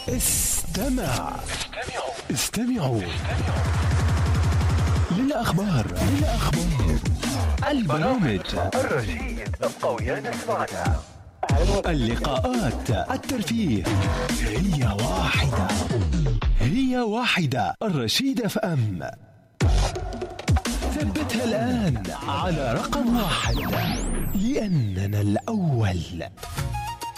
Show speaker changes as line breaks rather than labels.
استمعوا للأخبار البرامج
الرشيد القوية نسمعنا،
اللقاءات الترفيه. هي واحدة الرشيد اف ام. ثبتها الآن على رقم 1 لأننا الأول.